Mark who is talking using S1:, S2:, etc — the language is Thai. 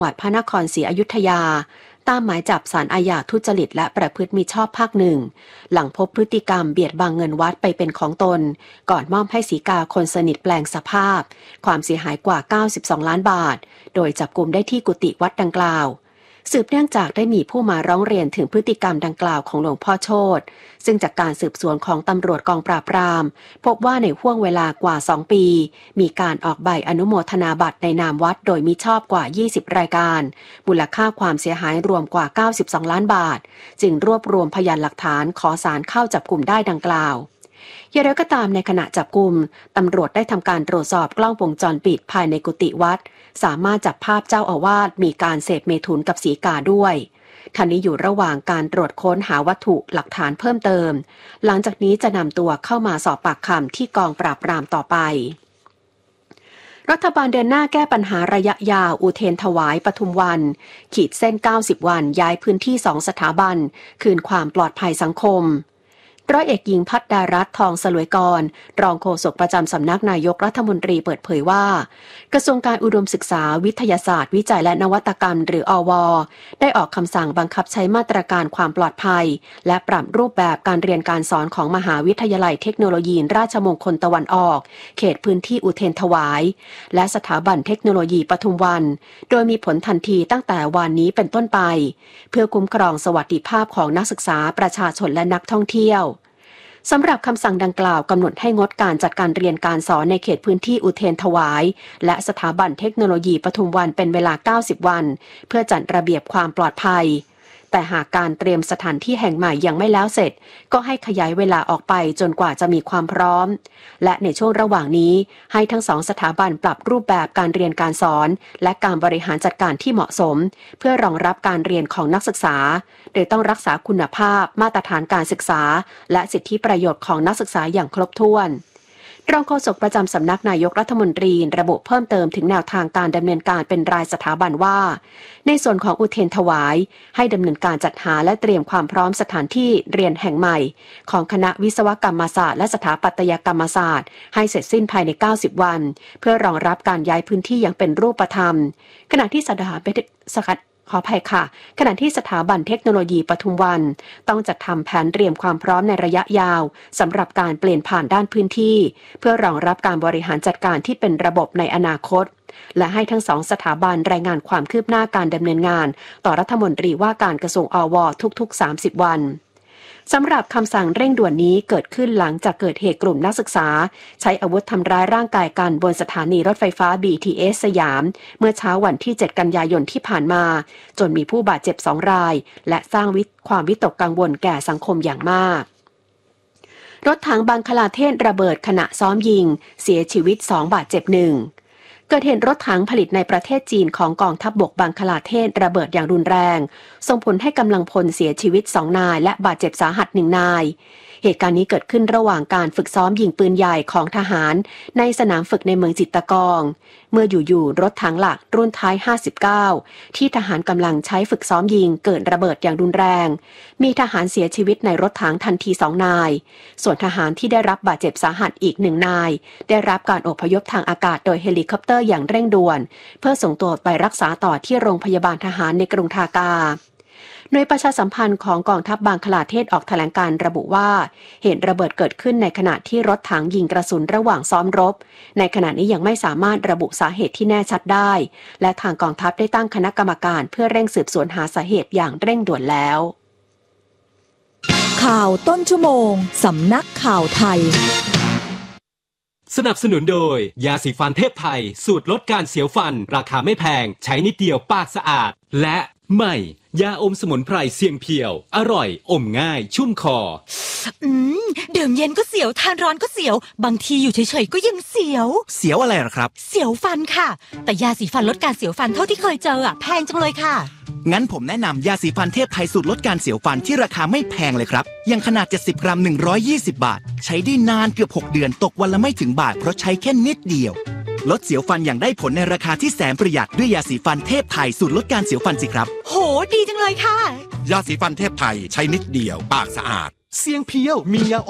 S1: จังหวัดพระนครศรีอยุธยาตามหมายจับศาลอาญาทุจริตและประพฤติมิชอบภาคหนึ่งหลังพบพฤติกรรมเบียดบังเงินวัดไปเป็นของตนก่อนมอบให้ศรีกาคนสนิทแปลงสภาพความเสียหายกว่า92ล้านบาทโดยจับกุมได้ที่กุฏิวัดดังกล่าวสืบเนื่องจากได้มีผู้มาร้องเรียนถึงพฤติกรรมดังกล่าวของหลวงพ่อโชติซึ่งจากการสืบสวนของตำรวจกองปราบปรามพบว่าในห้วงเวลากว่า2ปีมีการออกใบอนุโมทนาบัตรในนามวัดโดยมิชอบกว่า20รายการมูลค่าความเสียหายรวมกว่า92ล้านบาทจึงรวบรวมพยานหลักฐานขอศาลเข้าจับกุมได้ดังกล่าวอย่างไรก็ตามในขณะจับกุมตำรวจได้ทำการตรวจสอบกล้องวงจรปิดภายในกุฏิวัดสามารถจับภาพเจ้าอาวาสมีการเสพเมถุนกับศรีกาด้วยท่านนี้อยู่ระหว่างการตรวจค้นหาวัตถุหลักฐานเพิ่มเติมหลังจากนี้จะนำตัวเข้ามาสอบปากคำที่กองปราบปรามต่อไปรัฐบาลเดินหน้าแก้ปัญหาระยะยาวอุเทรถวายปทุมวันขีดเส้น90วันย้ายพื้นที่2สถาบันคืนความปลอดภัยสังคมร้อยเอกหญิงภัทรดารัตน์ทองสลวยกรรองโฆษกประจำสำนักนายกรัฐมนตรีเปิดเผยว่ากระทรวงการอุดมศึกษาวิทยาศาสตร์วิจัยและนวัตกรรมหรืออว.ได้ออกคำสั่งบังคับใช้มาตรการความปลอดภัยและปรับรูปแบบการเรียนการสอนของมหาวิทยาลัยเทคโนโลยีราชมงคลตะวันออกเขตพื้นที่อุเทรถวายและสถาบันเทคโนโลยีปทุมวันโดยมีผลทันทีตั้งแต่วันนี้เป็นต้นไปเพื่อคุ้มครองสวัสดิภาพของนักศึกษาประชาชนและนักท่องเที่ยวสำหรับคำสั่งดังกล่าวกำหนดให้งดการจัดการเรียนการสอนในเขตพื้นที่อุเทรถวายและสถาบันเทคโนโลยีปทุมวันเป็นเวลา90วันเพื่อจัดระเบียบความปลอดภัยแต่หากการเตรียมสถานที่แห่งใหม่ยังไม่แล้วเสร็จก็ให้ขยายเวลาออกไปจนกว่าจะมีความพร้อมและในช่วงระหว่างนี้ให้ทั้ง2สถาบันปรับรูปแบบการเรียนการสอนและการบริหารจัดการที่เหมาะสมเพื่อรองรับการเรียนของนักศึกษาโดยต้องรักษาคุณภาพมาตรฐานการศึกษาและสิทธิประโยชน์ของนักศึกษาอย่างครบถ้วนรองโฆษกประจำสำนักนายกรัฐมนตรีระบุเพิ่มเติมถึงแนวทางการดำเนินการเป็นรายสถาบันว่าในส่วนของอุเทรถวายให้ดำเนินการจัดหาและเตรียมความพร้อมสถานที่เรียนแห่งใหม่ของคณะวิศวกรรมศาสตร์และสถาปัตยกรรมศาสตร์ให้เสร็จสิ้นภายใน90วันเพื่อรองรับการย้ายพื้นที่อย่างเป็นรูปธรรมขณะที่ขออภัยค่ะขณะที่สถาบันเทคโนโลยีปทุมวันต้องจัดทำแผนเตรียมความพร้อมในระยะยาวสำหรับการเปลี่ยนผ่านด้านพื้นที่เพื่อรองรับการบริหารจัดการที่เป็นระบบในอนาคตและให้ทั้ง2สถาบันรายงานความคืบหน้าการดำเนินงานต่อรัฐมนตรีว่าการกระทรวงอว.ทุกๆ30วันสำหรับคำสั่งเร่งด่วนนี้เกิดขึ้นหลังจากเกิดเหตุกลุ่มนักศึกษาใช้อาวุธทำร้ายร่างกายกันบนสถานีรถไฟฟ้า BTS สยามเมื่อเช้าวันที่7กันยายนที่ผ่านมาจนมีผู้บาดเจ็บ2รายและสร้างความวิตกกังวลแก่สังคมอย่างมากรถถังบังคลาเทศระเบิดขณะซ้อมยิงเสียชีวิต2บาดเจ็บ1เกิดเหตุรถถังผลิตในประเทศจีนของกองทัพบกบังคลาเทศระเบิดอย่างรุนแรงส่งผลให้กำลังพลเสียชีวิต2นายและบาดเจ็บสาหัส1นายเหตุการณ์นี้เกิดขึ้นระหว่างการฝึกซ้อมยิงปืนใหญ่ของทหารในสนามฝึกในเมืองจิตรกองเมื่ออยู่ๆรถถังหลักรุ่นท้าย59ที่ทหารกำลังใช้ฝึกซ้อมยิงเกิดระเบิดอย่างรุนแรงมีทหารเสียชีวิตในรถถังทันที2นายส่วนทหารที่ได้รับบาดเจ็บสาหัสอีก1นายได้รับการอพยพทางอากาศโดยเฮลิคอปเตอร์อย่างเร่งด่วนเพื่อส่งตัวไปรักษาต่อที่โรงพยาบาลทหารในกรุงทากาหน่วยประชาสัมพันธ์ของกองทัพบังคลาเทศออกแถลงการระบุว่าเหตุระเบิดเกิดขึ้นในขณะที่รถถังยิงกระสุนระหว่างซ้อมรบในขณะนี้ยังไม่สามารถระบุสาเหตุที่แน่ชัดได้และทางกองทัพได้ตั้งคณะกรรมการเพื่อเร่งสืบสวนหาสาเหตุอย่างเร่งด่วนแล้ว
S2: ข่าวต้นชั่วโมงสำนักข่าวไทย
S3: สนับสนุนโดยยาสีฟันเทพไทยสูตรลดการเสียวฟันราคาไม่แพงใช้นิดเดียวปากสะอาดและใหม่ยาอมสมุนไพรเสียงเพียวอร่อยอมง่ายชุ่มคอ
S2: ดื่มเย็นก็เสียวทานร้อนก็เสียวบางทีอยู่เฉยๆก็ยังเสียว
S4: อะไรหรอครับ
S2: เสียวฟันค่ะแต่ยาสีฟันลดการเสียวฟันเท่าที่เคยเจอแพงจังเลยค่ะ
S4: งั้นผมแนะนำยาสีฟันเทพไทยสูตรลดการเสียวฟันที่ราคาไม่แพงเลยครับอย่างขนาด70กรัม120บาทใช้ได้นานเกือบ6เดือนตกวันละไม่ถึงบาทเพราะใช้แค่นิดเดียวลดเสียวฟันอย่างได้ผลในราคาที่แสนประหยัดด้วยยาสีฟันเทพไทยสูตรลดการเสียวฟันสิครับ
S2: โหดีจังเลยค่ะ
S5: ยาสีฟันเทพไทยใช้นิดเดียวปากสะอาด
S6: เสียงเพียวมียา